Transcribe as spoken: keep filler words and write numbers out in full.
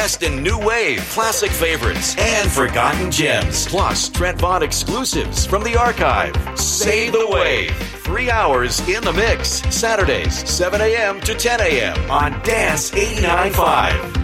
best in new wave, classic favorites, and forgotten gems. Plus, Trent Vaughn exclusives from the archive. Say the Wave. Three hours in the mix. Saturdays, seven a.m. to ten a.m. on Dance eighty-nine point five.